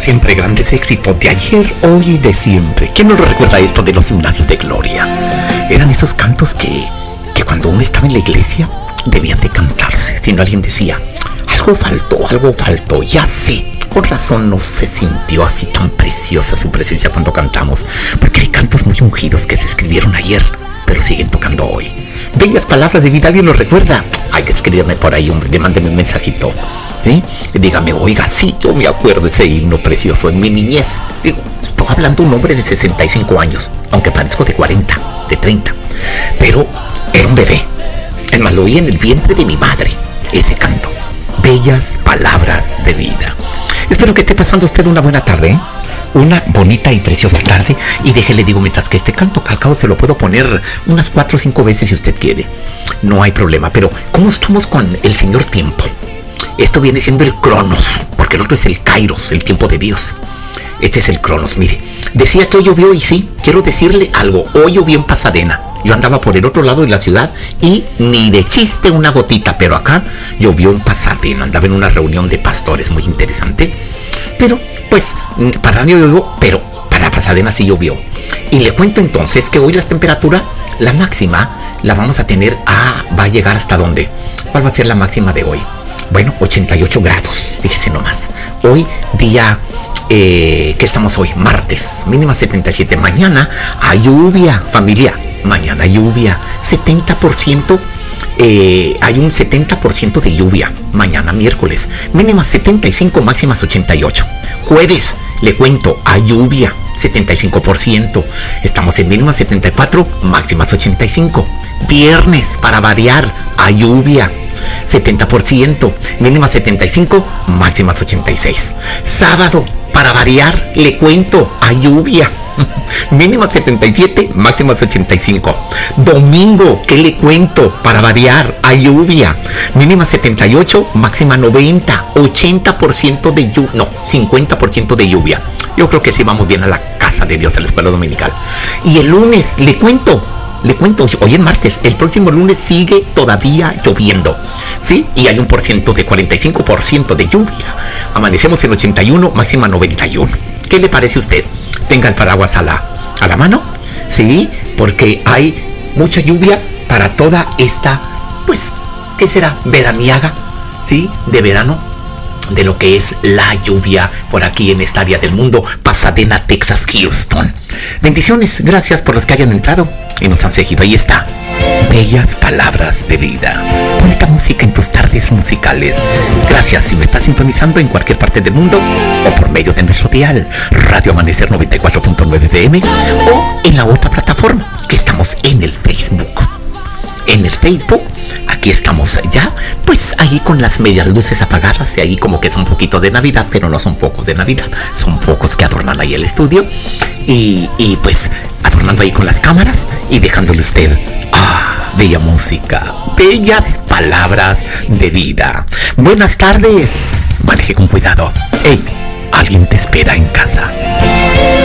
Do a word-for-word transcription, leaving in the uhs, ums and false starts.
siempre grandes éxitos de ayer, hoy y de siempre. ¿Quién no lo recuerda esto de los himnos de gloria? Eran esos cantos que, que cuando uno estaba en la iglesia debían de cantarse. Si no, alguien decía, algo faltó, algo faltó, ya sé. Con razón no se sintió así tan preciosa su presencia cuando cantamos, porque hay cantos muy ungidos que se escribieron ayer, pero siguen tocando hoy. Bellas palabras de vida, ¿alguien lo recuerda? Hay que escribirme por ahí, hombre, mándeme un mensajito. ¿Eh? Dígame, oiga, sí, yo me acuerdo de ese himno precioso en mi niñez. Digo, estoy hablando de un hombre de sesenta y cinco años, aunque parezco de cuarenta, de treinta, pero era un bebé. Es más, lo oí en el vientre de mi madre, ese canto. Bellas palabras de vida. Espero que esté pasando usted una buena tarde, ¿eh? Una bonita y preciosa tarde. Y déjele, digo, mientras que este canto calcado se lo puedo poner unas cuatro o cinco veces si usted quiere. No hay problema, pero ¿cómo estamos con el Señor Tiempo? Esto viene siendo el Cronos, porque el otro es el Kairos, el tiempo de Dios. Este es el Cronos, mire. Decía que hoy llovió y sí, quiero decirle algo. Hoy llovió en Pasadena. Yo andaba por el otro lado de la ciudad y ni de chiste una gotita, pero acá llovió en Pasadena. Andaba en una reunión de pastores muy interesante. Pero, pues, para nadie llovió, pero para Pasadena sí llovió. Y le cuento entonces que hoy la temperatura, la máxima, la vamos a tener, ah, va a llegar hasta dónde. ¿Cuál va a ser la máxima de hoy? Bueno, ochenta y ocho grados, fíjese nomás. Hoy día, eh, ¿qué estamos hoy? Martes, mínima setenta y siete. Mañana hay lluvia, familia. Mañana hay lluvia, setenta por ciento, eh, hay un setenta por ciento de lluvia. Mañana miércoles, mínima setenta y cinco, máximas ochenta y ocho. Jueves, le cuento, hay lluvia, setenta y cinco por ciento. Estamos en mínima setenta y cuatro, máximas ochenta y cinco. Viernes, para variar, hay lluvia, setenta por ciento, mínima setenta y cinco, máximas ochenta y seis. Sábado, para variar, le cuento, hay lluvia, mínima setenta y siete, máximas ochenta y cinco. Domingo, ¿qué le cuento? Para variar, hay lluvia, mínima setenta y ocho, máxima noventa. ochenta por ciento de lluvia, no, cincuenta por ciento de lluvia. Yo creo que sí vamos bien a la casa de Dios, a la escuela dominical. Y el lunes, le cuento, le cuento, hoy es martes, el próximo lunes sigue todavía lloviendo, ¿sí? Y hay un por ciento de cuarenta y cinco por ciento de lluvia. Amanecemos en ochenta y uno, máxima noventa y uno. ¿Qué le parece a usted? Tenga el paraguas a la, a la mano, ¿sí? Porque hay mucha lluvia para toda esta, pues, ¿qué será? Veraniaga, ¿sí? De verano, de lo que es la lluvia por aquí en esta área del mundo, Pasadena, Texas, Houston. Bendiciones, gracias por los que hayan entrado y nos han seguido. Ahí está, bellas palabras de vida. Bonita música en tus tardes musicales. Gracias si me estás sintonizando en cualquier parte del mundo o por medio de nuestro dial Radio Amanecer noventa y cuatro punto nueve F M o en la otra plataforma que estamos en el Facebook. En el Facebook, aquí estamos ya, pues ahí con las medias luces apagadas y ahí como que es un poquito de Navidad, pero no son focos de Navidad, son focos que adornan ahí el estudio y, y pues adornando ahí con las cámaras y dejándole usted, ah, bella música, bellas palabras de vida. Buenas tardes, maneje con cuidado. Hey, alguien te espera en casa.